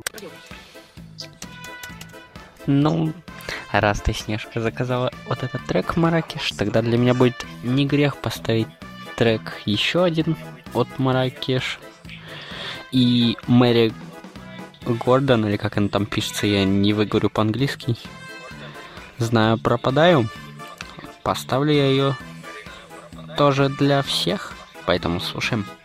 Ну, раз ты, Снежка, заказала вот этот трек Маракеш, тогда для меня будет не грех поставить трек еще один от Маракеш. И Мэри Гордон, или как она там пишется, я не выговорю по-английски. Знаю, пропадаю. Поставлю я ее тоже для всех, поэтому слушаем.